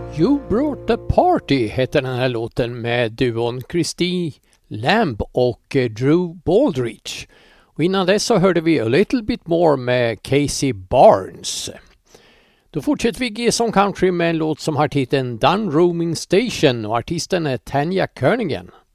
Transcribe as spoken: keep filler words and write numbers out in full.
You Brought the Party heter den här låten med duon Christy Lamb och Drew Baldrige. Och innan dess så hörde vi A Little Bit More med Casey Barnes. Då fortsätter vi G S O N Country med en låt som har titeln Done Roaming Station och artisten är Tanya Kernigan.